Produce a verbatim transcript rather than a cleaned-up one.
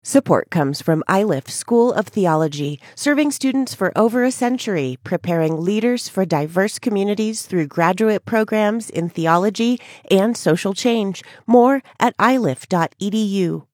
Support comes from iLift School of Theology, serving students for over a century, preparing leaders for diverse communities through graduate programs in theology and social change. More at i lift dot e d u.